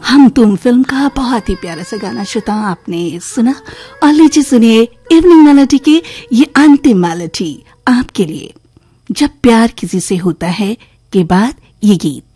हम तुम फिल्म का बहुत ही प्यारा सा गाना श्रोताओं आपने सुना। और लीजिए सुनिए इवनिंग मेलोडी की ये अंतिम मेलोडी आपके लिए, जब प्यार किसी से होता है के बाद ये गीत।